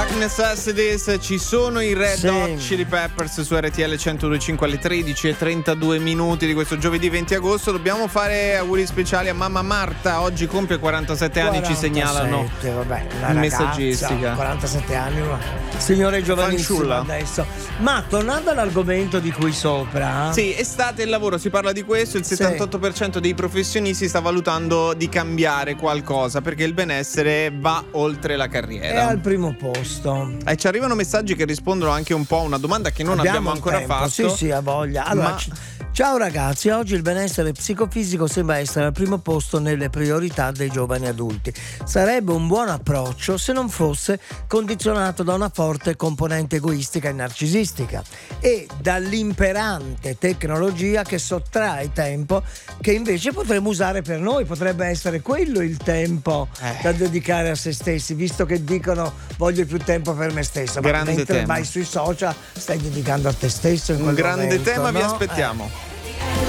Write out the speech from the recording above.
Necessities, ci sono i Red Hot Chili Peppers su RTL 102.5 alle 13:32 di questo giovedì 20 agosto. Dobbiamo fare auguri speciali a mamma Marta, oggi compie 47 anni, ci segnalano in messaggistica. 47 anni, signore giovanissimo adesso. Ma tornando all'argomento di cui sopra, sì, estate e lavoro, si parla di questo. Il 78% dei professionisti sta valutando di cambiare qualcosa perché il benessere va oltre la carriera. È al primo posto. Ci arrivano messaggi che rispondono anche un po' a una domanda che non abbiamo ancora fatto. Sì, ha voglia. Allora, ciao ragazzi, oggi il benessere psicofisico sembra essere al primo posto nelle priorità dei giovani adulti. Sarebbe un buon approccio se non fosse condizionato da una forte componente egoistica e narcisistica e dall'imperante tecnologia che sottrae tempo che invece potremmo usare per noi. Potrebbe essere quello il tempo da dedicare a se stessi, visto che dicono voglio più tempo per me stesso, ma mentre vai sui social stai dedicando a te stesso in quel grande momento, tema, no? Vi aspettiamo.